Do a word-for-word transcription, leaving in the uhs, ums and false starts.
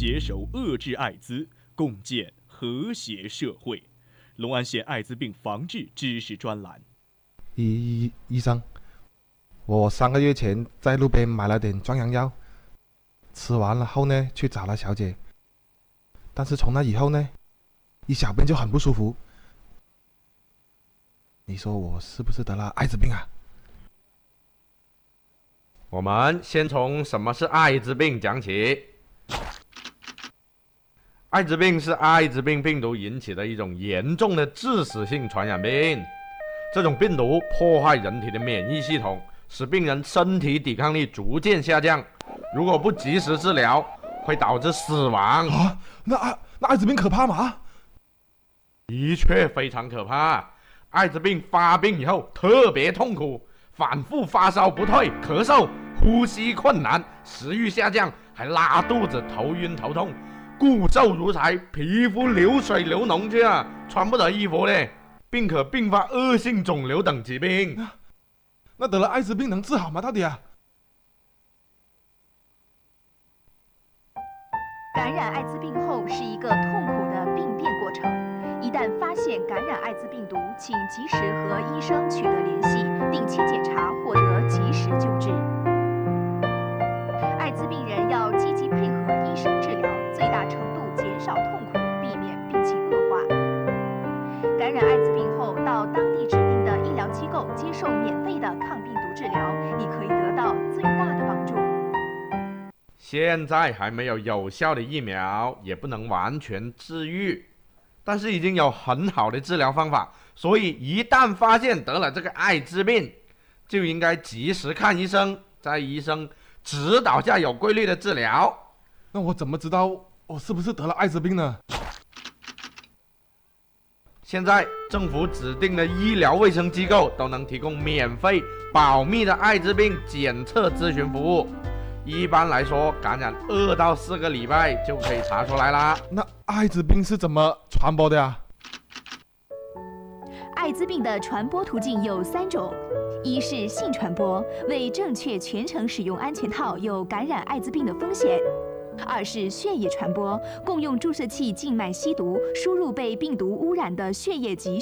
携手遏制艾滋，共建和谐社会。隆安县艾滋病防治知识专栏。 医医生，我三个月前在路边买了点壮阳药，吃完了后呢，去找了小姐，但是从那以后呢，一小便就很不舒服。你说我是不是得了艾滋病啊？ 我们先从什么是艾滋病讲起。艾滋病是艾滋病病毒引起的一种严重的致死性传染病。这种病毒破坏人体的免疫系统，使病人身体抵抗力逐渐下降。如果不及时治疗，会导致死亡。 啊，那艾那艾滋病可怕吗？ 的确非常可怕。艾滋病发病以后特别痛苦，反复发烧不退，咳嗽，呼吸困难，食欲下降，还拉肚子，头晕头痛，骨瘦如柴，皮肤流水流脓去啊，穿不得衣服嘞，并可并发恶性肿瘤等疾病。 那, 那得了艾滋病能治好吗？到底啊？ 感染艾滋病后是一个痛苦的病变过程。一旦发现感染艾滋病毒，请及时和医生取得联系，定期检查，获得及时救治。艾滋病人要积极配合医生治疗，最大程度减少痛苦，避免病情恶化。感染艾滋病后，到当地指定的医疗机构接受免费的抗病毒治疗，你可以得到最大的帮助。 现在还没有有效的疫苗，也不能完全治愈。但是已经有很好的治疗方法，所以一旦发现得了这个艾滋病，就应该及时看医生，在医生指导下有规律的治疗。 那我怎么知道我是不是得了艾滋病呢？ 现在政府指定的医疗卫生机构都能提供免费保密的艾滋病检测咨询服务。一般来说，感染二到四个礼拜就可以查出来啦。 那艾滋病是怎么传播的呀？ 艾滋病的传播途径有三种：一是性传播，未正确全程使用安全套有感染艾滋病的风险；二是血液传播，共用注射器静脉吸毒，输入被病毒污染的血液及